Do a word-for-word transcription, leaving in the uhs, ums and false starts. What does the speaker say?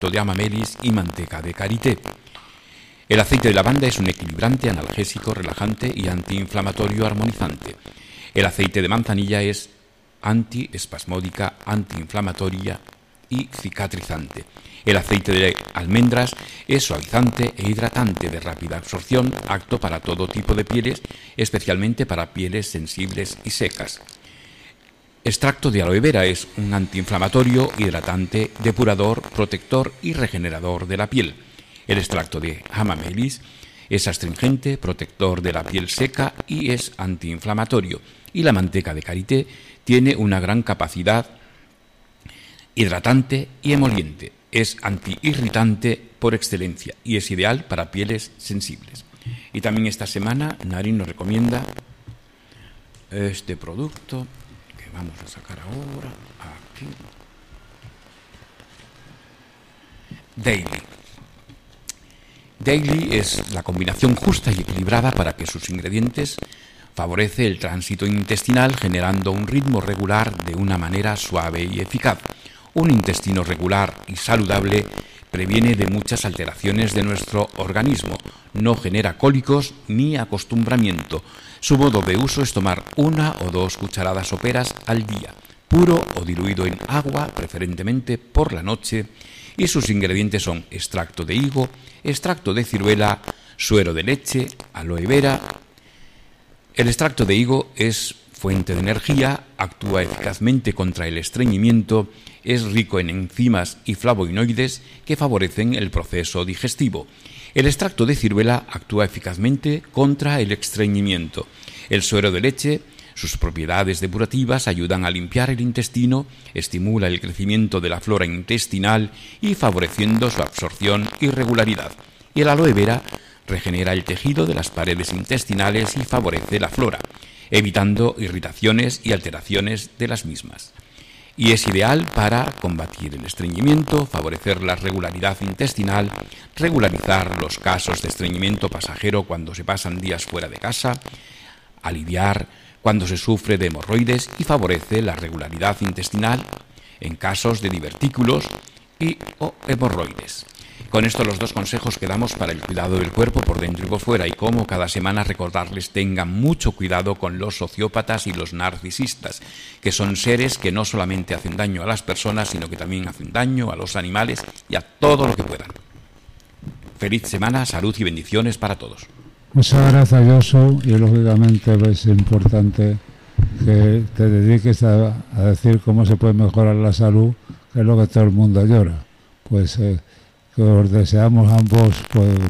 de amamelis y manteca de karité. El aceite de lavanda es un equilibrante, analgésico, relajante y antiinflamatorio armonizante. El aceite de manzanilla es antiespasmódica, antiinflamatoria y cicatrizante. El aceite de almendras es suavizante e hidratante de rápida absorción, apto para todo tipo de pieles, especialmente para pieles sensibles y secas. Extracto de aloe vera es un antiinflamatorio, hidratante, depurador, protector y regenerador de la piel. El extracto de hamamelis es astringente, protector de la piel seca y es antiinflamatorio. Y la manteca de karité tiene una gran capacidad hidratante y emoliente. Es antiirritante por excelencia y es ideal para pieles sensibles. Y también esta semana Narin nos recomienda este producto que vamos a sacar ahora aquí. Daily. Daily es la combinación justa y equilibrada para que sus ingredientes favorece el tránsito intestinal, generando un ritmo regular de una manera suave y eficaz. Un intestino regular y saludable previene de muchas alteraciones de nuestro organismo, no genera cólicos ni acostumbramiento. Su modo de uso es tomar una o dos cucharadas soperas al día, puro o diluido en agua, preferentemente por la noche, y sus ingredientes son extracto de higo, extracto de ciruela, suero de leche, aloe vera. El extracto de higo es fuente de energía, actúa eficazmente contra el estreñimiento, es rico en enzimas y flavonoides que favorecen el proceso digestivo. El extracto de ciruela actúa eficazmente contra el estreñimiento. El suero de leche, sus propiedades depurativas ayudan a limpiar el intestino, estimula el crecimiento de la flora intestinal y favoreciendo su absorción y regularidad. Y el aloe vera regenera el tejido de las paredes intestinales y favorece la flora, evitando irritaciones y alteraciones de las mismas. Y es ideal para combatir el estreñimiento, favorecer la regularidad intestinal, regularizar los casos de estreñimiento pasajero cuando se pasan días fuera de casa, aliviar cuando se sufre de hemorroides y favorece la regularidad intestinal en casos de divertículos y o hemorroides. Con esto los dos consejos que damos para el cuidado del cuerpo por dentro y por fuera, y como cada semana recordarles tengan mucho cuidado con los sociópatas y los narcisistas, que son seres que no solamente hacen daño a las personas, sino que también hacen daño a los animales y a todo lo que puedan. Feliz semana, salud y bendiciones para todos. Muchas gracias, Josu, y lógicamente es importante que te dediques a, a decir cómo se puede mejorar la salud, que es lo que todo el mundo llora. Pues eh, que os deseamos ambos pues